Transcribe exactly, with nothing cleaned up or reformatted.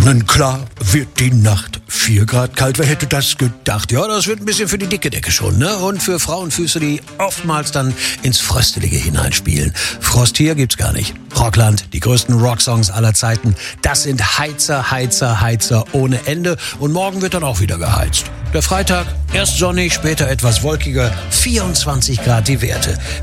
Nun klar wird die Nacht vier Grad kalt. Wer hätte das gedacht? Ja, das wird ein bisschen für die dicke Decke schon, ne? Und für Frauenfüße, die oftmals dann ins Fröstelige hineinspielen. Frost hier gibt's gar nicht. Rockland, die größten Rocksongs aller Zeiten. Das sind Heizer, Heizer, Heizer ohne Ende. Und morgen wird dann auch wieder geheizt. Der Freitag, erst sonnig, später etwas wolkiger. vierundzwanzig Grad die Werte.